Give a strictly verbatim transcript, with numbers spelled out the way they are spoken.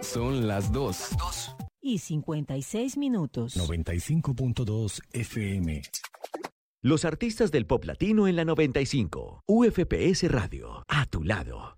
Son las dos. Y cincuenta y seis minutos. noventa y cinco punto dos F M. Los artistas del pop latino en la noventa y cinco. U F P S Radio. A tu lado.